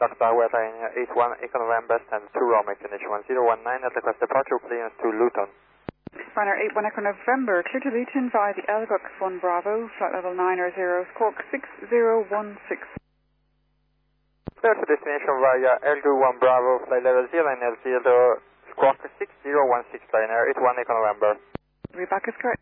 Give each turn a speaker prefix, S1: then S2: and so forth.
S1: Qatar Airline 81 Echo November, stand 2 Romeo, condition 1019 at request departure, clearance to Luton.
S2: Spiner 81 Echo November, clear to Luton via the Elgux 1 Bravo, flight level 900, squawk 6016.
S1: Clear to destination via Elgu 1 Bravo, flight level 09 L0, squawk 6016, Ryanair 81 Echo November.
S2: Reback is correct.